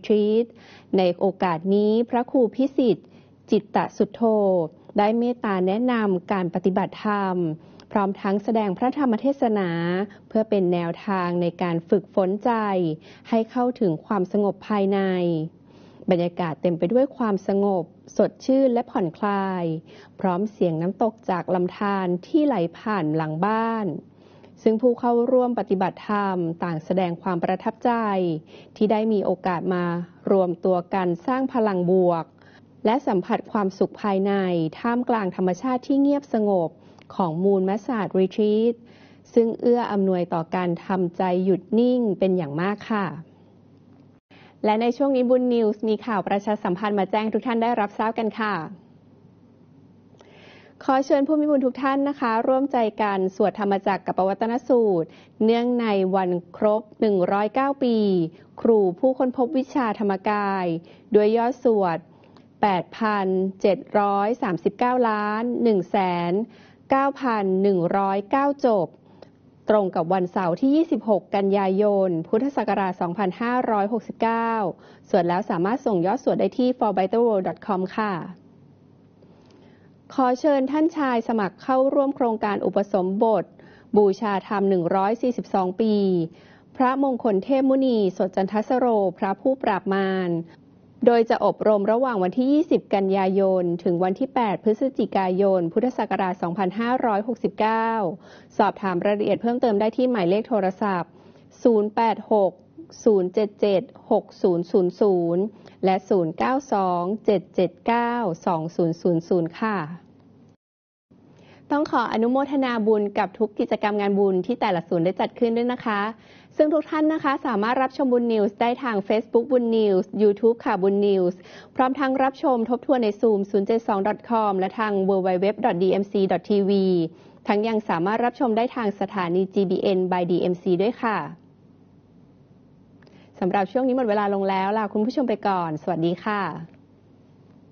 Retreat ในโอกาสนี้พระครูพิสิทธิ์จิตตสุทโธได้เมตตาแนะนำการปฏิบัติธรรมพร้อมทั้งแสดงพระธรรมเทศนาเพื่อเป็นแนวทางในการฝึกฝนใจให้เข้าถึงความสงบภายในบรรยากาศเต็มไปด้วยความสงบสดชื่นและผ่อนคลายพร้อมเสียงน้ำตกจากลำธารที่ไหลผ่านหลังบ้านซึ่งผู้เข้าร่วมปฏิบัติธรรมต่างแสดงความประทับใจที่ได้มีโอกาสมารวมตัวกันสร้างพลังบวกและสัมผัสความสุขภายในท่ามกลางธรรมชาติที่เงียบสงบของมูลมัสยิด Retreat ซึ่งเอื้ออำนวยต่อการทำใจหยุดนิ่งเป็นอย่างมากค่ะและในช่วงนี้บุญนิวส์มีข่าวประชาสัมพันธ์มาแจ้งทุกท่านได้รับทราบกันค่ะขอเชิญผู้มีบุญทุกท่านนะคะร่วมใจกันสวดธรรมจักรกับปวัตนสูตรเนื่องในวันครบ109ปีครูผู้ค้นพบวิชาธรรมกายด้วยยอดสวด 8,739 ล้าน 1,9,109 จบตรงกับวันเสาร์ที่ 26 กันยายน พุทธศักราช 2569 ส่วนแล้วสามารถส่งยอดสวดได้ที่ forbitterworld.com ค่ะขอเชิญท่านชายสมัครเข้าร่วมโครงการอุปสมบทบูชาธรรม142 ปีพระมงคลเทพมุนีสดจันทสโรพระผู้ปราบมารโดยจะอบรมระหว่างวันที่ 20 กันยายน ถึงวันที่ 8 พฤศจิกายน พุทธศักราช 2569 สอบถามรายละเอียดเพิ่มเติมได้ที่หมายเลขโทรศัพท์ 086-077-6000 และ 092-779-2000 ค่ะต้องขออนุโมทนาบุญกับทุกกิจกรรมงานบุญที่แต่ละศูนย์ได้จัดขึ้นด้วยนะคะซึ่งทุกท่านนะคะสามารถรับชมบุญนิวส์ได้ทาง Facebook บุญนิวส์ YouTube ค่ะบุญนิวส์พร้อมทั้งรับชมทบทวนใน Zoom 072.com และทาง www.dmc.tv ทั้งยังสามารถรับชมได้ทางสถานี GBN by DMC ด้วยค่ะสำหรับช่วงนี้หมดเวลาลงแล้วลาคุณผู้ชมไปก่อนสวัสดีค่ะ